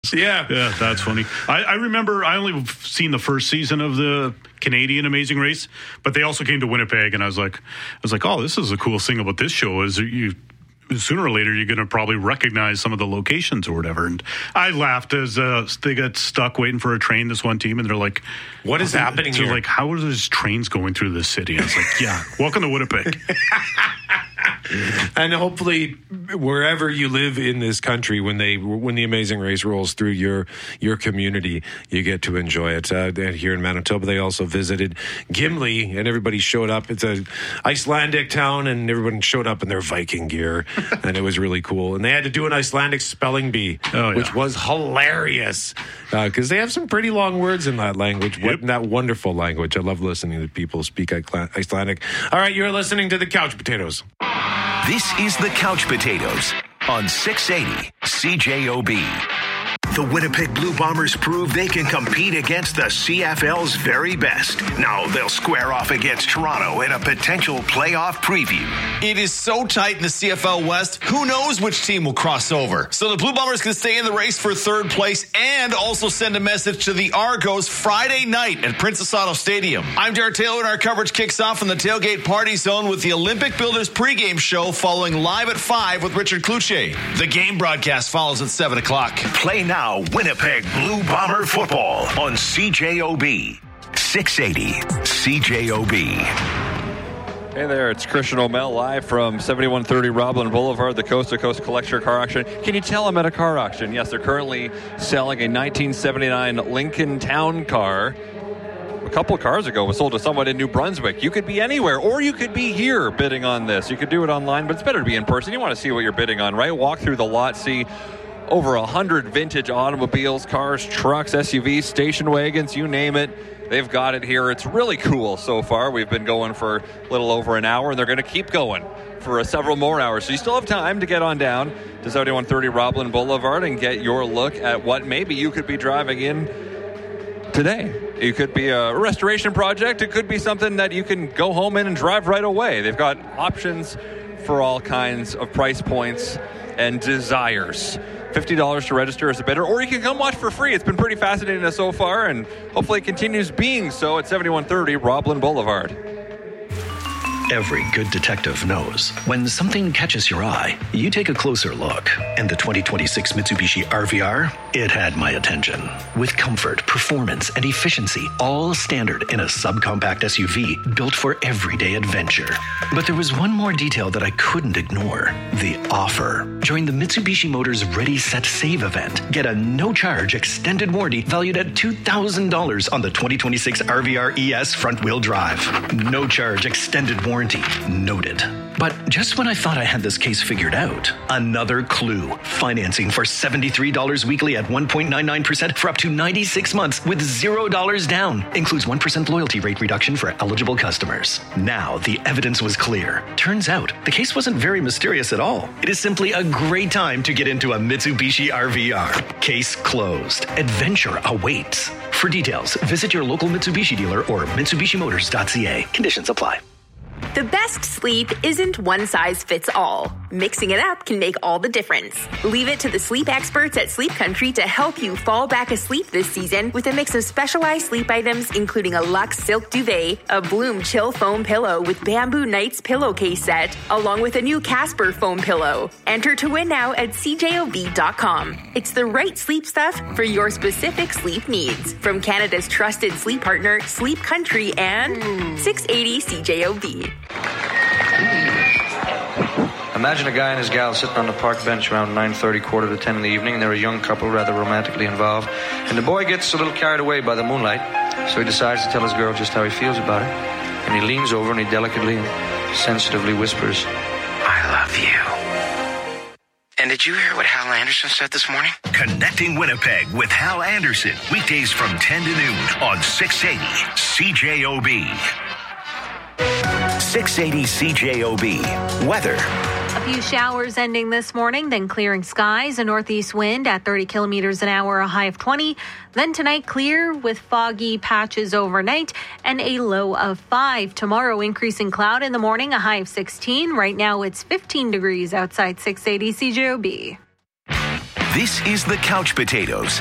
Yeah, that's funny. I remember I only seen the first season of the Canadian Amazing Race, but they also came to Winnipeg, and I was like, oh, this is the coolest thing about this show is you. Sooner or later, you're going to probably recognize some of the locations or whatever. And I laughed as they got stuck waiting for a train, this one team, and they're like, what is happening here? Like, how are these trains going through this city? I was like, yeah, welcome to Winnipeg. And hopefully, wherever you live in this country, when the Amazing Race rolls through your community, you get to enjoy it. Here in Manitoba, they also visited Gimli, and everybody showed up. It's an Icelandic town, and everyone showed up in their Viking gear, and it was really cool. And they had to do an Icelandic spelling bee, which was hilarious, because they have some pretty long words in that language. In that wonderful language. I love listening to people speak Icelandic. All right, you're listening to the Couch Potatoes. This is the Couch Potatoes on 680 CJOB. The Winnipeg Blue Bombers prove they can compete against the CFL's very best. Now they'll square off against Toronto in a potential playoff preview. It is so tight in the CFL West, who knows which team will cross over. So the Blue Bombers can stay in the race for third place and also send a message to the Argos Friday night at Princess Auto Stadium. I'm Jared Taylor, and our coverage kicks off in the Tailgate Party Zone with the Olympic Builders pregame show following live at 5 with Richard Cloutier. The game broadcast follows at 7 o'clock. Play now Winnipeg Blue Bomber football on CJOB. 680 CJOB. Hey there, it's Christian O'Mell live from 7130 Roblin Boulevard, the Coast to Coast Collector Car Auction. Can you tell I'm at a car auction? Yes, they're currently selling a 1979 Lincoln Town Car. A couple of cars ago was sold to someone in New Brunswick. You could be anywhere, or you could be here bidding on this. You could do it online, but it's better to be in person. You want to see what you're bidding on, right? Walk through the lot, see over 100 vintage automobiles, cars, trucks, SUVs, station wagons, you name it. They've got it here. It's really cool so far. We've been going for a little over an hour, and they're going to keep going for several more hours. So you still have time to get on down to 7130 Roblin Boulevard and get your look at what maybe you could be driving in today. It could be a restoration project. It could be something that you can go home in and drive right away. They've got options for all kinds of price points and desires. $50 to register as a bidder, or you can come watch for free. It's been pretty fascinating so far, and hopefully it continues being so at 7130 Roblin Boulevard. Every good detective knows when something catches your eye, you take a closer look. And the 2026 Mitsubishi RVR, it had my attention. With comfort, performance, and efficiency, all standard in a subcompact SUV built for everyday adventure. But there was one more detail that I couldn't ignore. The offer. Join the Mitsubishi Motors Ready Set Save event. Get a no-charge extended warranty valued at $2,000 on the 2026 RVR ES front-wheel drive. No-charge extended warranty. Noted. But just when I thought I had this case figured out, another clue. Financing for $73 weekly at 1.99% for up to 96 months with $0 down. Includes 1% loyalty rate reduction for eligible customers. Now the evidence was clear. Turns out the case wasn't very mysterious at all. It is simply a great time to get into a Mitsubishi RVR. Case closed. Adventure awaits. For details, visit your local Mitsubishi dealer or MitsubishiMotors.ca. Conditions apply. The best sleep isn't one size fits all. Mixing it up can make all the difference. Leave it to the sleep experts at Sleep Country to help you fall back asleep this season with a mix of specialized sleep items, including a Luxe Silk Duvet, a Bloom Chill Foam Pillow with Bamboo Nights pillowcase set, along with a new Casper foam pillow. Enter to win now at CJOB.com. It's the right sleep stuff for your specific sleep needs. From Canada's trusted sleep partner, Sleep Country and 680 CJOB. Imagine a guy and his gal sitting on the park bench around 9:30, quarter to 10 in the evening, and they're a young couple, rather romantically involved. And the boy gets a little carried away by the moonlight, so he decides to tell his girl just how he feels about her. And he leans over and he delicately and sensitively whispers, "I love you." And did you hear what Hal Anderson said this morning? Connecting Winnipeg with Hal Anderson. Weekdays from 10 to noon on 680 CJOB. 680 CJOB. Weather. A few showers ending this morning, then clearing skies, a northeast wind at 30 kilometers an hour, a high of 20. Then tonight, clear with foggy patches overnight and a low of 5. Tomorrow, increasing cloud in the morning, a high of 16. Right now, it's 15 degrees outside 680 CJOB. This is the Couch Potatoes